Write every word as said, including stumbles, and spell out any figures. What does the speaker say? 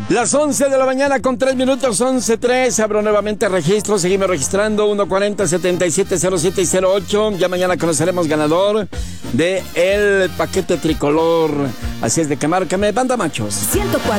Las once de la mañana con tres minutos, once tres. Abro nuevamente registro. Seguimos registrando uno cuarenta, setenta y siete, cero siete y cero ocho. Ya mañana conoceremos ganador de el paquete tricolor. Así es de que márcame, banda machos. ciento cuatro